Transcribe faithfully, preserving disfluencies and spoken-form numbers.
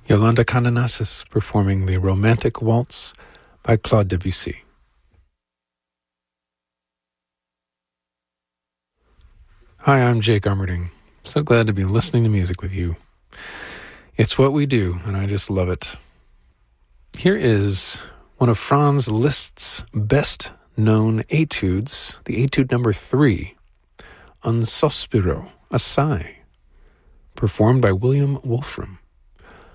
Yolanda Kanonassis performing the Romantic Waltz by Claude Debussy. Hi, I'm Jake Armerding. So glad to be listening to music with you. It's what we do, and I just love it. Here is one of Franz Liszt's best-known etudes, the etude number three, Un Sospiro, a sigh, performed by William Wolfram.